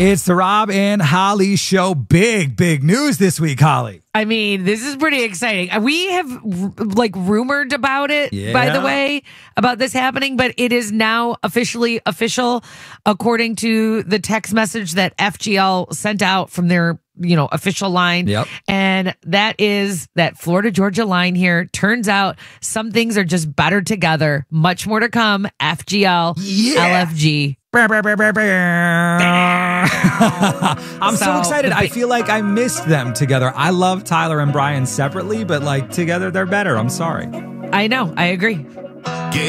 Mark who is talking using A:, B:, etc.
A: It's the Rob and Holly Show. Big news this week, Holly.
B: I mean, this is pretty exciting. We have rumored about it, by the way, about this happening, but it is now officially official according to the text message that FGL sent out from their, official line.
A: Yep.
B: And that is that Florida Georgia line here. Turns out some things are just better together. Much more to come. FGL, LFG.
A: I'm so excited. I feel like I missed them together. I love Tyler and Brian separately, but together they're better. I'm sorry.
B: I know. I agree.